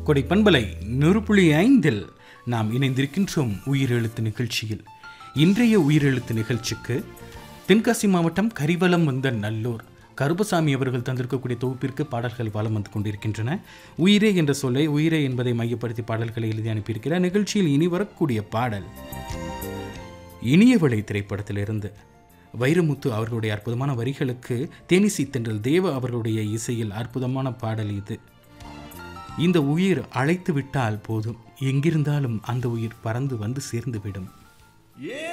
கொடை பண்பலை 100.5 நாம் இணைந்திருக்கின்றோம் உயிரெழுத்து நிகழ்ச்சியில். இன்றைய உயிரெழுத்து நிகழ்ச்சிக்கு தென்காசி மாவட்டம் கரிவலம் வந்த நல்லூர் கருப்பசாமி அவர்கள் தந்திருக்கக்கூடிய தொகுப்பிற்கு பாடல்கள் வலம் வந்து கொண்டிருக்கின்றன. உயிரே என்ற சொல்லை உயிரே என்பதை மையப்படுத்தி பாடல்களை எழுதி அனுப்பியிருக்கிறார். நிகழ்ச்சியில் இனி வரக்கூடிய பாடல் இனியவளை திரைப்படத்திலிருந்து வைரமுத்து அவர்களுடைய அற்புதமான வரிகளுக்கு தேனிசி தென்றல் தேவ அவர்களுடைய இசையில் அற்புதமான பாடல் இது. இந்த உயிர் அழைத்து விட்டால் போதும், எங்கிருந்தாலும் அந்த உயிர் பறந்து வந்து சேர்ந்து விடும்.